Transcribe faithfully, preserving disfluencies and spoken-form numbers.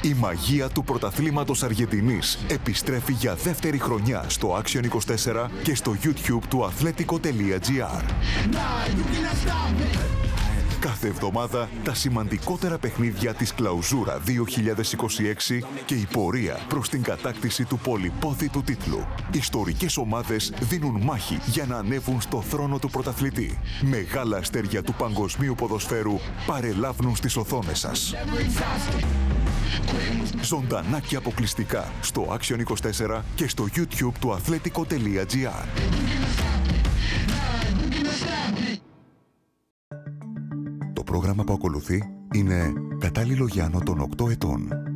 Η μαγεία του πρωταθλήματος Αργεντινής επιστρέφει για δεύτερη χρονιά στο Action είκοσι τέσσερα και στο YouTube του αθλέτικο τελεία τζι άρ. Κάθε εβδομάδα τα σημαντικότερα παιχνίδια της Κλαουζούρα δύο χιλιάδες είκοσι έξι και η πορεία προς την κατάκτηση του πολυπόθητου τίτλου. Ιστορικές ομάδες δίνουν μάχη για να ανέβουν στο θρόνο του πρωταθλητή. Μεγάλα αστέρια του παγκοσμίου ποδοσφαίρου παρελάβουν στις οθόνες σας. Ζωντανά και αποκλειστικά στο Action είκοσι τέσσερα και στο YouTube του αθλέτικο τελεία τζι άρ. Το πρόγραμμα που ακολουθεί είναι κατάλληλο για άνω των οκτώ ετών.